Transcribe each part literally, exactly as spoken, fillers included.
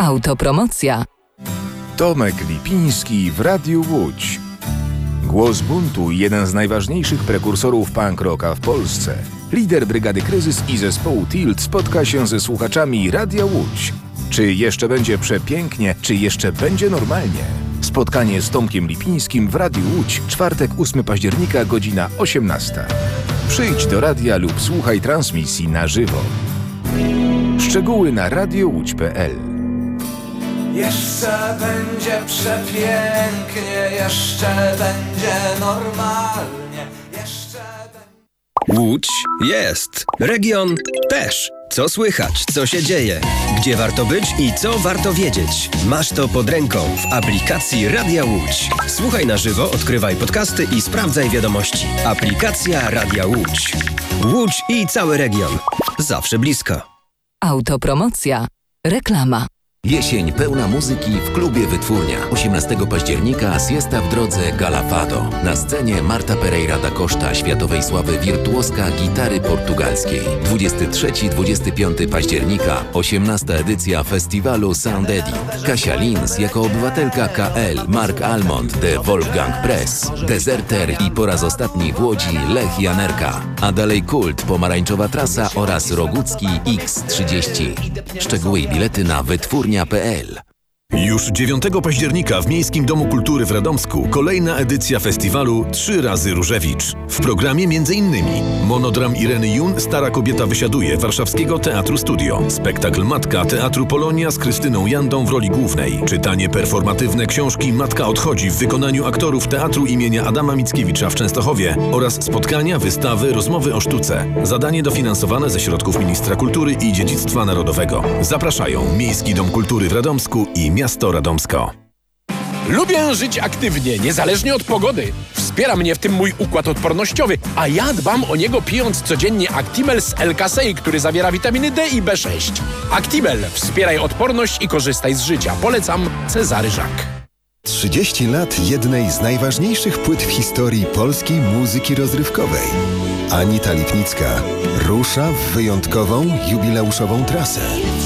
Autopromocja. Tomek Lipiński w Radiu Łódź. Głos buntu i jeden z najważniejszych prekursorów punk rocka w Polsce. Lider Brygady Kryzys i zespołu Tilt spotka się ze słuchaczami Radia Łódź. Czy jeszcze będzie przepięknie, czy jeszcze będzie normalnie? Spotkanie z Tomkiem Lipińskim w Radiu Łódź, czwartek ósmego października, godzina osiemnasta. Przyjdź do radia lub słuchaj transmisji na żywo. Szczegóły na radiowódź kropka pe el. Jeszcze będzie przepięknie, jeszcze będzie normalnie, jeszcze będzie... Łódź jest, region też. Co słychać, co się dzieje, gdzie warto być i co warto wiedzieć. Masz to pod ręką w aplikacji Radia Łódź. Słuchaj na żywo, odkrywaj podcasty i sprawdzaj wiadomości. Aplikacja Radia Łódź. Łódź i cały region. Zawsze blisko. Autopromocja. Reklama. Jesień pełna muzyki w klubie Wytwórnia. osiemnastego października Siesta w drodze Gala Fado. Na scenie Marta Pereira da Costa, światowej sławy wirtuoska gitary portugalskiej. dwudziestego trzeciego do dwudziestego piątego października osiemnasta edycja festiwalu Sound Edit. Kasia Lins jako obywatelka K L, Mark Almond de Wolfgang Press, Deserter i po raz ostatni w Łodzi Lech Janerka. A dalej Kult, Pomarańczowa Trasa oraz Rogucki X trzydzieści. Szczegóły i bilety na wytwórnia kropka pe el. Już dziewiątego października w Miejskim Domu Kultury w Radomsku kolejna edycja festiwalu Trzy razy Różewicz. W programie m.in. monodram Ireny Jun Stara kobieta wysiaduje Warszawskiego Teatru Studio, spektakl Matka Teatru Polonia z Krystyną Jandą w roli głównej, czytanie performatywne książki Matka odchodzi w wykonaniu aktorów Teatru imienia Adama Mickiewicza w Częstochowie oraz spotkania, wystawy, rozmowy o sztuce. Zadanie dofinansowane ze środków Ministra Kultury i Dziedzictwa Narodowego. Zapraszają Miejski Dom Kultury w Radomsku i Miasto Radomsko. Lubię żyć aktywnie, niezależnie od pogody. Wspiera mnie w tym mój układ odpornościowy, a ja dbam o niego pijąc codziennie Actimel z L-Kasei, który zawiera witaminy D i B sześć. Actimel. Wspieraj odporność i korzystaj z życia. Polecam Cezary Żak. trzydzieści lat jednej z najważniejszych płyt w historii polskiej muzyki rozrywkowej. Anita Lipnicka rusza w wyjątkową, jubileuszową trasę.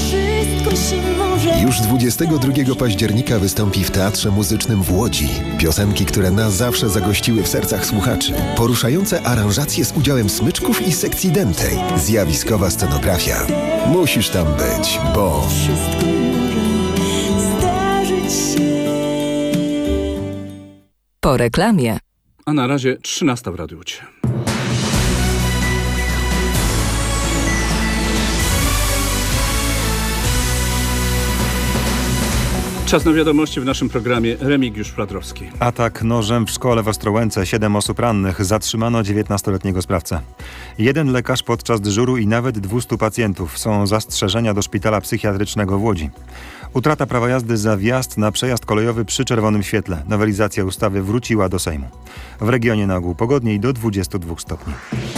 Już dwudziestego drugiego października wystąpi w Teatrze Muzycznym w Łodzi. Piosenki, które na zawsze zagościły w sercach słuchaczy. Poruszające aranżacje z udziałem smyczków i sekcji dętej. Zjawiskowa scenografia. Musisz tam być, bo... Po reklamie. A na razie trzynasta w Radiu Łódź. Czas na wiadomości w naszym programie. Remigiusz Fladrowski. Atak nożem w szkole w Ostrołęce. Siedem osób rannych. Zatrzymano dziewiętnastoletniego sprawcę. Jeden lekarz podczas dyżuru i nawet dwustu pacjentów. Są zastrzeżenia do szpitala psychiatrycznego w Łodzi. Utrata prawa jazdy za wjazd na przejazd kolejowy przy czerwonym świetle. Nowelizacja ustawy wróciła do Sejmu. W regionie na ogół pogodniej do dwudziestu dwóch stopni.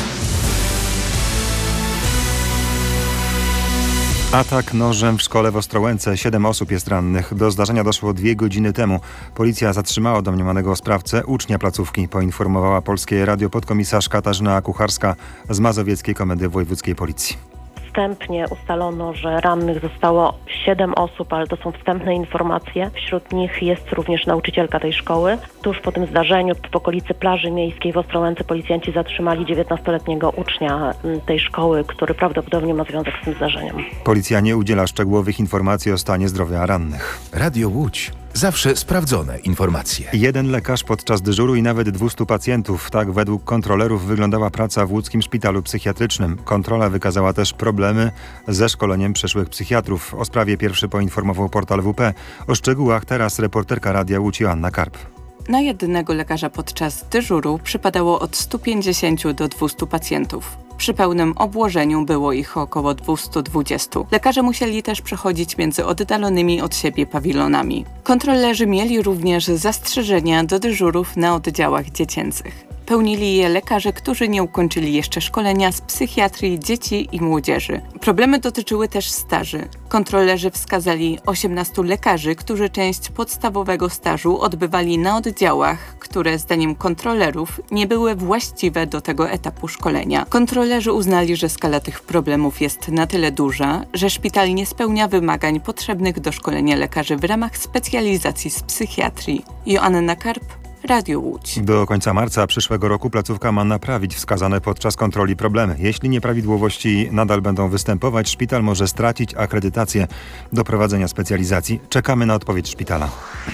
Atak nożem w szkole w Ostrołęce. Siedem osób jest rannych. Do zdarzenia doszło dwie godziny temu. Policja zatrzymała domniemanego sprawcę, ucznia placówki, poinformowała Polskie Radio podkomisarz Katarzyna Kucharska z Mazowieckiej Komendy Wojewódzkiej Policji. Wstępnie ustalono, że rannych zostało siedem osób, ale to są wstępne informacje. Wśród nich jest również nauczycielka tej szkoły. Tuż po tym zdarzeniu w okolicy plaży miejskiej w Ostrołęce policjanci zatrzymali dziewiętnastoletniego ucznia tej szkoły, który prawdopodobnie ma związek z tym zdarzeniem. Policja nie udziela szczegółowych informacji o stanie zdrowia rannych. Radio Łódź. Zawsze sprawdzone informacje. Jeden lekarz podczas dyżuru i nawet dwustu pacjentów. Tak według kontrolerów wyglądała praca w łódzkim szpitalu psychiatrycznym. Kontrola wykazała też problemy ze szkoleniem przyszłych psychiatrów. O sprawie pierwszy poinformował portal W P. O szczegółach teraz reporterka Radia Łódź Joanna Karp. Na jednego lekarza podczas dyżuru przypadało od stu pięćdziesięciu do dwustu pacjentów. Przy pełnym obłożeniu było ich około dwieście dwadzieścia. Lekarze musieli też przechodzić między oddalonymi od siebie pawilonami. Kontrolerzy mieli również zastrzeżenia do dyżurów na oddziałach dziecięcych. Pełnili je lekarze, którzy nie ukończyli jeszcze szkolenia z psychiatrii dzieci i młodzieży. Problemy dotyczyły też staży. Kontrolerzy wskazali osiemnastu lekarzy, którzy część podstawowego stażu odbywali na oddziałach, które zdaniem kontrolerów nie były właściwe do tego etapu szkolenia. Kontrolerzy uznali, że skala tych problemów jest na tyle duża, że szpital nie spełnia wymagań potrzebnych do szkolenia lekarzy w ramach specjalizacji z psychiatrii. Joanna Karp, Radio Łódź. Do końca marca przyszłego roku placówka ma naprawić wskazane podczas kontroli problemy. Jeśli nieprawidłowości nadal będą występować, szpital może stracić akredytację do prowadzenia specjalizacji. Czekamy na odpowiedź szpitala.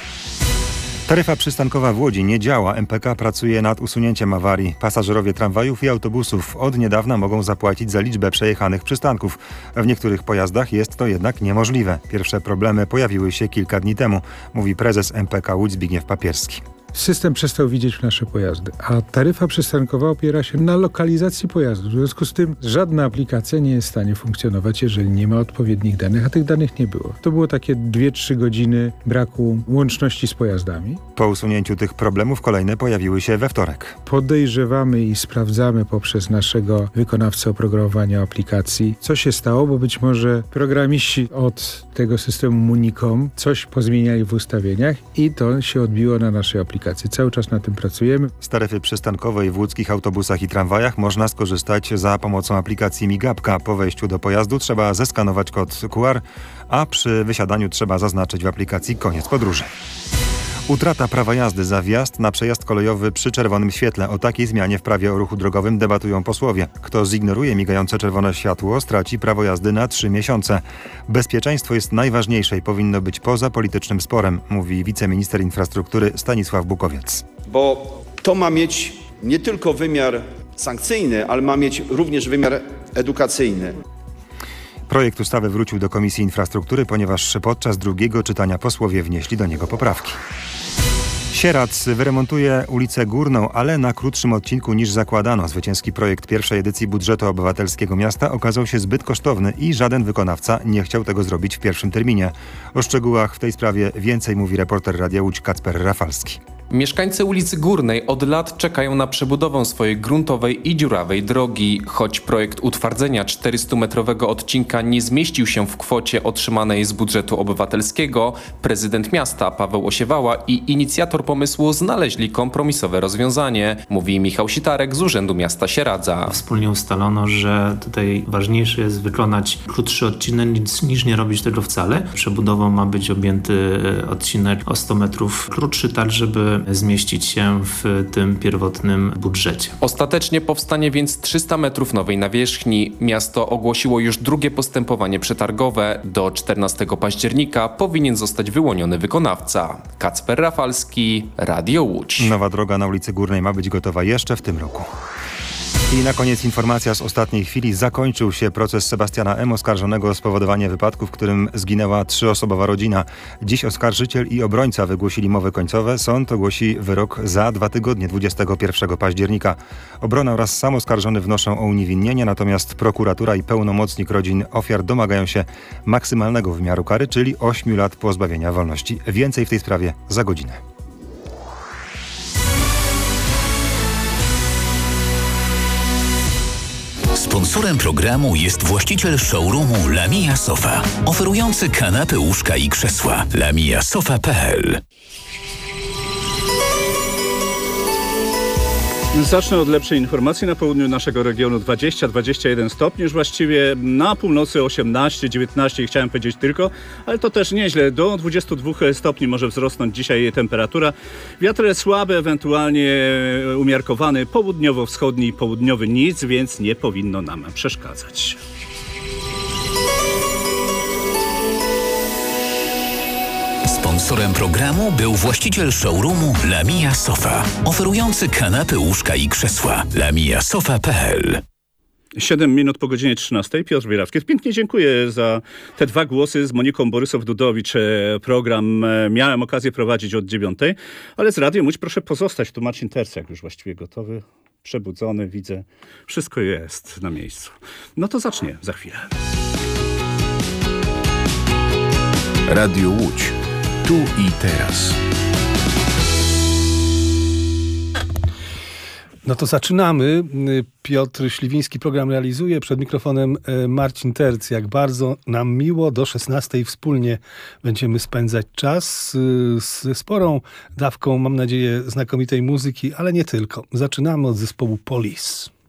Taryfa przystankowa w Łodzi nie działa. M P K pracuje nad usunięciem awarii. Pasażerowie tramwajów i autobusów od niedawna mogą zapłacić za liczbę przejechanych przystanków. W niektórych pojazdach jest to jednak niemożliwe. Pierwsze problemy pojawiły się kilka dni temu, mówi prezes M P K Łódź Zbigniew Papierski. System przestał widzieć nasze pojazdy, a taryfa przystankowa opiera się na lokalizacji pojazdu. W związku z tym żadna aplikacja nie jest w stanie funkcjonować, jeżeli nie ma odpowiednich danych, a tych danych nie było. To było takie dwie trzy godziny braku łączności z pojazdami. Po usunięciu tych problemów kolejne pojawiły się we wtorek. Podejrzewamy i sprawdzamy poprzez naszego wykonawcę oprogramowania aplikacji, co się stało, bo być może programiści od tego systemu Municom coś pozmieniali w ustawieniach i to się odbiło na naszej aplikacji. Cały czas na tym pracujemy. Z taryfy przystankowej w łódzkich autobusach i tramwajach można skorzystać za pomocą aplikacji Migapka. Po wejściu do pojazdu trzeba zeskanować kod Q R, a przy wysiadaniu trzeba zaznaczyć w aplikacji koniec podróży. Utrata prawa jazdy za wjazd na przejazd kolejowy przy czerwonym świetle. O takiej zmianie w prawie o ruchu drogowym debatują posłowie. Kto zignoruje migające czerwone światło, straci prawo jazdy na trzy miesiące. Bezpieczeństwo jest najważniejsze i powinno być poza politycznym sporem, mówi wiceminister infrastruktury Stanisław Bukowiec. Bo to ma mieć nie tylko wymiar sankcyjny, ale ma mieć również wymiar edukacyjny. Projekt ustawy wrócił do Komisji Infrastruktury, ponieważ podczas drugiego czytania posłowie wnieśli do niego poprawki. Sieradz wyremontuje ulicę Górną, ale na krótszym odcinku niż zakładano. Zwycięski projekt pierwszej edycji budżetu obywatelskiego miasta okazał się zbyt kosztowny i żaden wykonawca nie chciał tego zrobić w pierwszym terminie. O szczegółach w tej sprawie więcej mówi reporter Radia Łódź Kacper Rafalski. Mieszkańcy ulicy Górnej od lat czekają na przebudowę swojej gruntowej i dziurawej drogi. Choć projekt utwardzenia czterystumetrowego odcinka nie zmieścił się w kwocie otrzymanej z budżetu obywatelskiego, prezydent miasta Paweł Osiewała i inicjator pomysłu znaleźli kompromisowe rozwiązanie, mówi Michał Sitarek z Urzędu Miasta Sieradza. Wspólnie ustalono, że tutaj ważniejsze jest wykonać krótszy odcinek niż, niż nie robić tego wcale. Przebudową ma być objęty odcinek o sto metrów krótszy, tak żeby zmieścić się w tym pierwotnym budżecie. Ostatecznie powstanie więc trzysta metrów nowej nawierzchni. Miasto ogłosiło już drugie postępowanie przetargowe. Do czternastego października powinien zostać wyłoniony wykonawca. Kacper Rafalski, Radio Łódź. Nowa droga na ulicy Górnej ma być gotowa jeszcze w tym roku. I na koniec informacja z ostatniej chwili. Zakończył się proces Sebastiana M., oskarżonego o spowodowanie wypadku, w którym zginęła trzyosobowa rodzina. Dziś oskarżyciel i obrońca wygłosili mowy końcowe. Sąd ogłosi wyrok za dwa tygodnie, dwudziestego pierwszego października. Obrona oraz sam oskarżony wnoszą o uniewinnienie, natomiast prokuratura i pełnomocnik rodzin ofiar domagają się maksymalnego wymiaru kary, czyli ośmiu lat pozbawienia wolności. Więcej w tej sprawie za godzinę. Sponsorem programu jest właściciel showroomu Lamia Sofa, oferujący kanapy, łóżka i krzesła. lamia sofa kropka p l. Zacznę od lepszej informacji. Na południu naszego regionu dwadzieścia do dwudziestu jeden stopni, już właściwie na północy osiemnaście dziewiętnaście chciałem powiedzieć tylko, ale to też nieźle. Do dwudziestu dwóch stopni może wzrosnąć dzisiaj temperatura. Wiatr słaby, ewentualnie umiarkowany, południowo-wschodni i południowy nic, więc nie powinno nam przeszkadzać. Sponsorem programu był właściciel showroomu Lamia Sofa, oferujący kanapy, łóżka i krzesła. lamia sofa kropka p l. siedem minut po godzinie trzynastej. Piotr Bielawski. Pięknie dziękuję za te dwa głosy z Moniką Borysow-Dudowicz. Program miałem okazję prowadzić od dziewiątej, ale z Radiem Łódź proszę pozostać. Tu Marcin Tercek już właściwie gotowy, przebudzony, widzę. Wszystko jest na miejscu. No to zacznie za chwilę. Radio Łódź. Tu i teraz. No to zaczynamy. Piotr Śliwiński program realizuje. Przed mikrofonem Marcin Terc. Jak bardzo nam miło. Do szesnastej wspólnie będziemy spędzać czas z sporą dawką, mam nadzieję, znakomitej muzyki, ale nie tylko. Zaczynamy od zespołu Police.